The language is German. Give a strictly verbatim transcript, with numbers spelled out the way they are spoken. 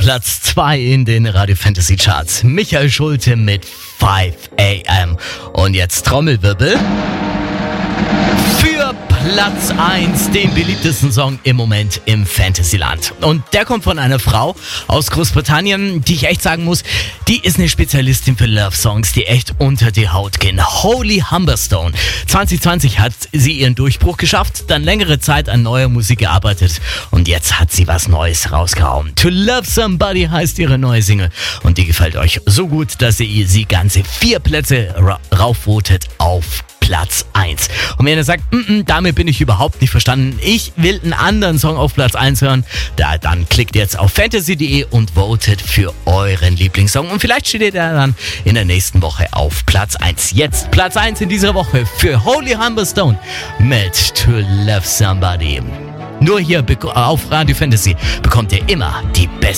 Platz zwei in den Radio Fantasy Charts. Michael Schulte mit five a m. Und jetzt Trommelwirbel. Für Platz eins, den beliebtesten Song im Moment im Fantasyland. Und der kommt von einer Frau aus Großbritannien, die ich echt sagen muss, die ist eine Spezialistin für Love-Songs, die echt unter die Haut gehen. Holly Humberstone. zwanzig zwanzig hat sie ihren Durchbruch geschafft, dann längere Zeit an neuer Musik gearbeitet und jetzt hat sie was Neues rausgehauen. To Love Somebody heißt ihre neue Single und die gefällt euch so gut, dass ihr sie ganze vier Plätze ra- raufvotet auf Platz eins. Und wenn ihr sagt, mm-mm, damit bin ich überhaupt nicht verstanden, ich will einen anderen Song auf Platz eins hören, da, dann klickt jetzt auf fantasy punkt de und votet für euren Lieblingssong. Und vielleicht steht ihr dann in der nächsten Woche auf Platz eins. Jetzt Platz eins in dieser Woche für Holly Humberstone mit To Love Somebody. Nur hier auf Radio Fantasy bekommt ihr immer die besten